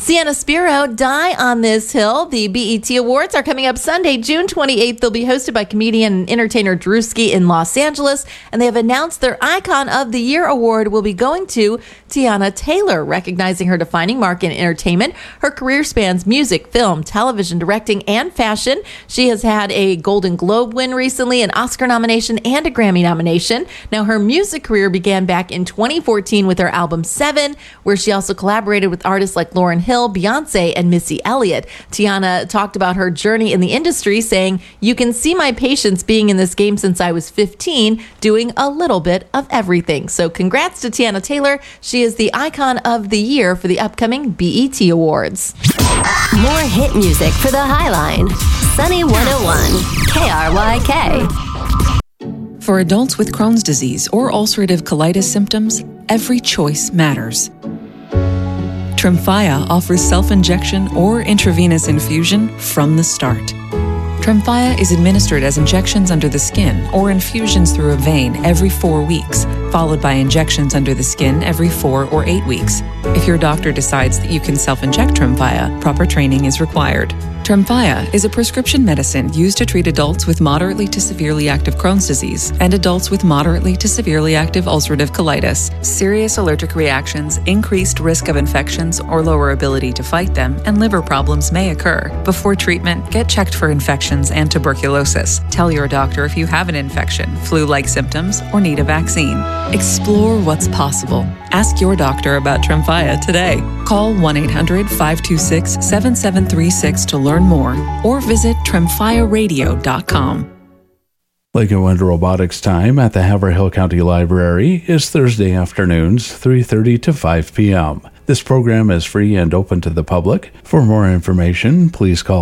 Sienna Spiro, Die on This Hill. The BET Awards are coming up Sunday, June 28th. They'll be hosted by comedian and entertainer Drewski in Los Angeles, and they have announced their Icon of the Year award will be going to Teyana Taylor, recognizing her defining mark in entertainment. Her career spans music, film, television, directing, and fashion. She has had a Golden Globe win recently, an Oscar nomination, and a Grammy nomination. Now, her music career began back in 2014 with her album Seven, where she also collaborated with artists like Lauryn Hill, Beyonce, and Missy Elliott. Teyana talked about her journey in the industry, saying, "You can see my patience being in this game since I was 15, doing a little bit of everything." So congrats to Teyana Taylor. She is the Icon of the Year for the upcoming BET Awards. More hit music for the Highline. Sunny 101, KRYK. For adults with Crohn's disease or ulcerative colitis symptoms, every choice matters. Tremfya offers self-injection or intravenous infusion from the start. Tremfya is administered as injections under the skin or infusions through a vein every 4 weeks, followed by injections under the skin every 4 or 8 weeks. If your doctor decides that you can self-inject Tremfya, proper training is required. Tremfya is a prescription medicine used to treat adults with moderately to severely active Crohn's disease and adults with moderately to severely active ulcerative colitis. Serious allergic reactions, increased risk of infections or lower ability to fight them, and liver problems may occur. Before treatment, get checked for infections and tuberculosis. Tell your doctor if you have an infection, flu-like symptoms, or need a vaccine. Explore what's possible. Ask your doctor about Tremfya today. Call 1-800-526-7736 to learn more, or visit tremfyaradio.com. Lego and Robotics time at the Haverhill County Library is Thursday afternoons, 3:30 to 5 p.m. This program is free and open to the public. For more information, please call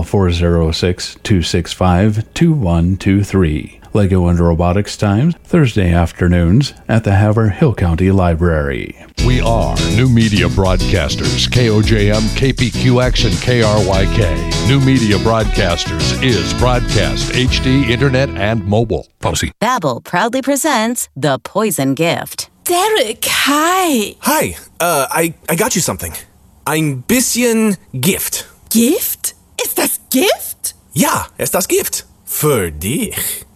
406-265-2123. Lego and Robotics Times, Thursday afternoons at the Haverhill County Library. We are New Media Broadcasters, KOJM, KPQX, and KRYK. New Media Broadcasters is broadcast, HD, internet, and mobile. Policy. Babbel proudly presents The Poison Gift. Derek, hi. Hi, I got you something. Ein bisschen Gift. Gift? Ist das Gift? Ja, ist das Gift. Für dich.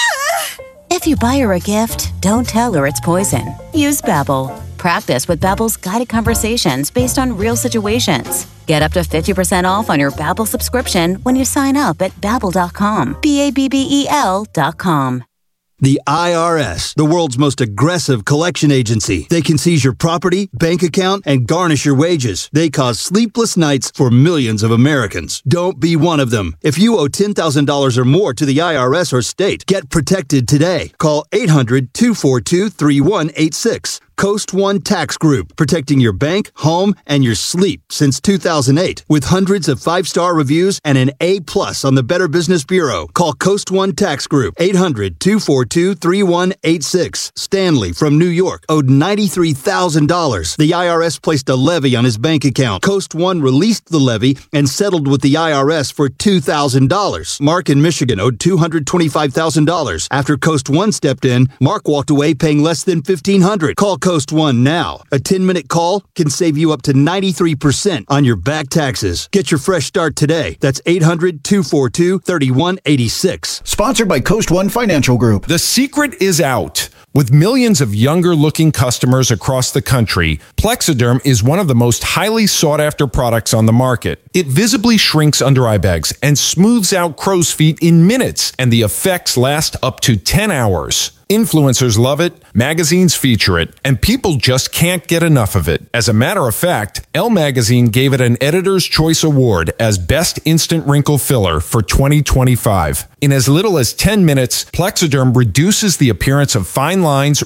If you buy her a gift, don't tell her it's poison. Use Babbel. Practice with Babbel's guided conversations based on real situations. Get up to 50% off on your Babbel subscription when you sign up at Babbel.com. Babbel.com. The IRS, the world's most aggressive collection agency. They can seize your property, bank account, and garnish your wages. They cause sleepless nights for millions of Americans. Don't be one of them. If you owe $10,000 or more to the IRS or state, get protected today. Call 800-242-3186. Coast One Tax Group, protecting your bank, home, and your sleep since 2008. With hundreds of 5-star reviews and an A+ on the Better Business Bureau. Call Coast One Tax Group, 800-242-3186. Stanley from New York owed $93,000. The IRS placed a levy on his bank account. Coast One released the levy and settled with the IRS for $2,000. Mark in Michigan owed $225,000. After Coast One stepped in, Mark walked away paying less than $1,500. Call Coast One now. A 10-minute call can save you up to 93% on your back taxes. Get your fresh start today. That's 800-242-3186. Sponsored by Coast One Financial Group. The secret is out. With millions of younger-looking customers across the country, Plexiderm is one of the most highly sought-after products on the market. It visibly shrinks under eye bags and smooths out crow's feet in minutes, and the effects last up to 10 hours. Influencers love it, magazines feature it, and people just can't get enough of it. As a matter of fact, Elle Magazine gave it an Editor's Choice Award as Best Instant Wrinkle Filler for 2025. In as little as 10 minutes, Plexiderm reduces the appearance of fine lines,